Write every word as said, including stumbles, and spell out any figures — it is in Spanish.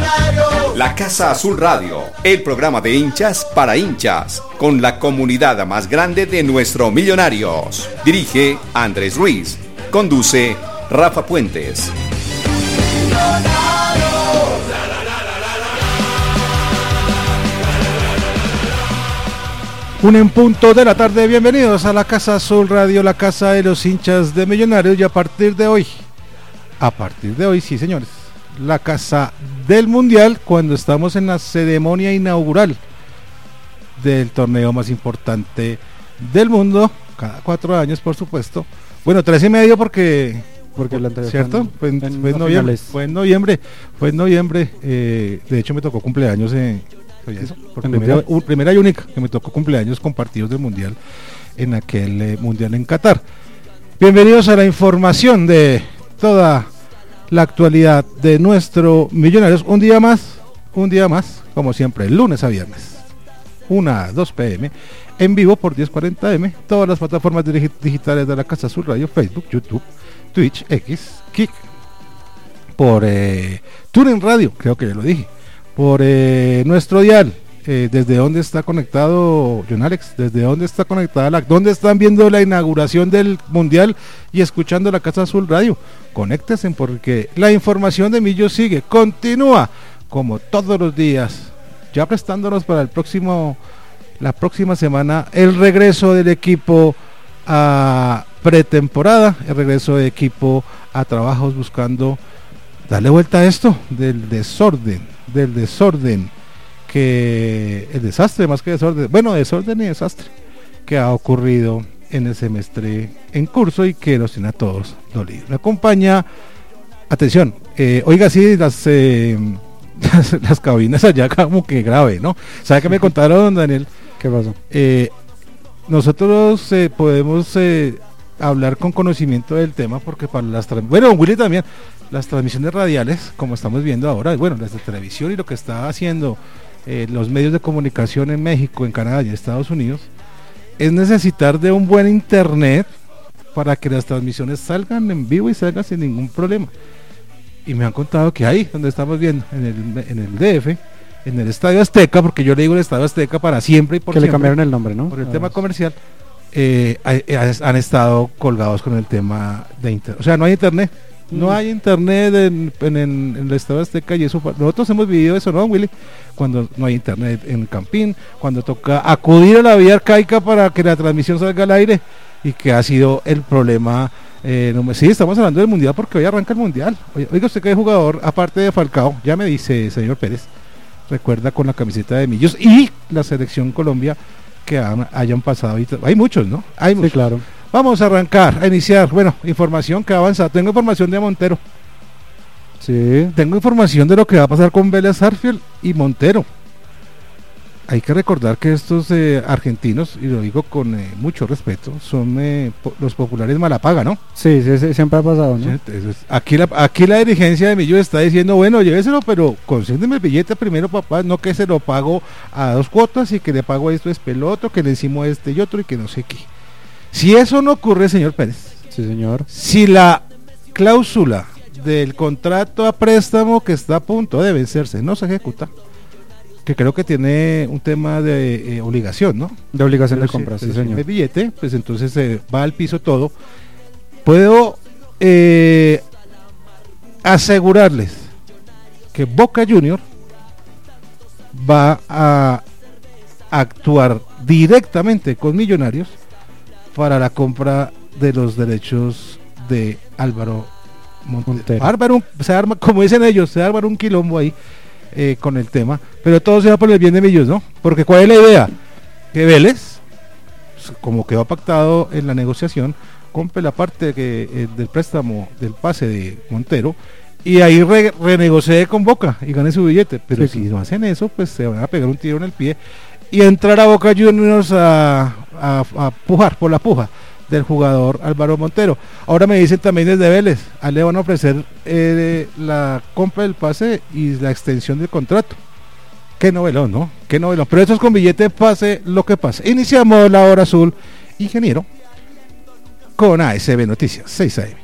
La Casa Azul Radio, el programa de hinchas para hinchas, con la comunidad más grande de nuestros Millonarios. Dirige Andrés Ruiz. Conduce Rafa Puentes. Un en punto de la tarde, bienvenidos a la Casa Azul Radio, la casa de los hinchas de Millonarios, y a partir de hoy, a partir de hoy, sí señores, la casa del Mundial, cuando estamos en la ceremonia inaugural del torneo más importante del mundo, cada cuatro años por supuesto, bueno, tres y medio porque, porque la ¿cierto? Fue en, fue, en noviembre, fue en noviembre, fue en noviembre, eh, de hecho me tocó cumpleaños en... Eso, por primera, un, primera y única que me tocó cumpleaños compartidos del Mundial en aquel eh, Mundial en Qatar. Bienvenidos a la información de toda la actualidad de nuestro Millonarios. Un día más, un día más, como siempre, lunes a viernes, una a dos pe eme, en vivo por diez cuarenta eme, todas las plataformas dig- digitales de la Casa Azul Radio, Facebook, YouTube, Twitch, X, Kik, por eh, TuneIn Radio, creo que ya lo dije, por eh, nuestro dial, eh, desde dónde está conectado John Alex, desde dónde está conectada la, dónde están viendo la inauguración del Mundial y escuchando la Casa Azul Radio. Conéctense porque la información de Millo sigue, continúa como todos los días, ya prestándonos para el próximo, la próxima semana, el regreso del equipo a pretemporada, el regreso del equipo a trabajos buscando darle vuelta a esto del desorden. del desorden que el desastre más que desorden, bueno, desorden y desastre que ha ocurrido en el semestre en curso y que nos tiene a todos dolidos. Me acompaña, atención, eh, oiga, sí, las, eh, las las cabinas allá como que grave, ¿no? ¿Sabe qué me contaron, Daniel? ¿Qué pasó? Eh, nosotros eh, podemos eh, hablar con conocimiento del tema porque para las tra- bueno, Willy también, las transmisiones radiales, como estamos viendo ahora, bueno, las de televisión y lo que está haciendo eh, los medios de comunicación en México, en Canadá y en Estados Unidos, es necesitar de un buen internet para que las transmisiones salgan en vivo y salgan sin ningún problema. Y me han contado que ahí, donde estamos viendo, en el, en el D F, en el Estadio Azteca, porque yo le digo el Estadio Azteca para siempre y por que siempre, le cambiaron el nombre, ¿no? por el ah, tema comercial, eh, han estado colgados con el tema de internet. O sea, no hay internet. No hay internet en, en, en el Estadio Azteca y eso, nosotros hemos vivido eso, ¿no, Willy? Cuando no hay internet en Campín, cuando toca acudir a la vía arcaica para que la transmisión salga al aire, y que ha sido el problema. Eh, no me, sí, estamos hablando del Mundial porque hoy arranca el Mundial. Oiga, oiga usted que es jugador, aparte de Falcao, ya me dice señor Pérez, recuerda con la camiseta de Millos y la selección Colombia que han, hayan pasado, y hay muchos, ¿no? Hay muchos. Sí, claro. Vamos a arrancar, a iniciar, bueno, información que avanza. Tengo información de Montero. Sí. Tengo información de lo que va a pasar con Vélez Sarsfield y Montero. Hay que recordar que estos eh, argentinos, y lo digo con eh, mucho respeto, son eh, po- los populares Malapaga, ¿no? Sí, sí, sí, siempre ha pasado, ¿no? Sí, entonces, aquí, la, aquí la dirigencia de Millo está diciendo, bueno, lléveselo, pero consígueme el billete primero, papá, no que se lo pago a dos cuotas y que le pago esto, es peloto, que le encimo este y otro y que no sé qué. Si eso no ocurre, señor Pérez, Sí, señor. si la cláusula del contrato a préstamo que está a punto de vencerse no se ejecuta, que creo que tiene un tema de eh, obligación, ¿no? De obligación Pero de compra, si, sí, pero si señor. el billete, pues entonces se eh, va al piso todo. Puedo eh, asegurarles que Boca Junior va a actuar directamente con Millonarios para la compra de los derechos de Álvaro Montero. Montero. Álvaro, se arma, como dicen ellos, se arma un quilombo ahí eh, con el tema, pero todo se va por el bien de Millos, ¿no? Porque ¿cuál es la idea? Que Vélez, como quedó pactado en la negociación, compre la parte que, eh, del préstamo del pase de Montero y ahí re, renegocie con Boca y gane su billete, pero sí, si no hacen eso, pues se van a pegar un tiro en el pie y entrar a Boca Juniors a, a, a pujar por la puja del jugador Álvaro Montero. Ahora me dicen también desde Vélez, a él le van a ofrecer eh, la compra del pase y la extensión del contrato. Qué novelón, ¿no? Qué novelón. Pero eso es con billete, pase lo que pase. Iniciamos la hora azul, ingeniero, con A S B Noticias, seis a eme.